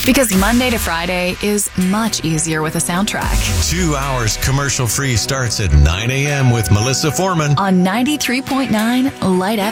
Because Monday to Friday is much easier with a soundtrack. 2 hours commercial free starts at 9 a.m. with Melissa Foreman on 93.9 Light FM.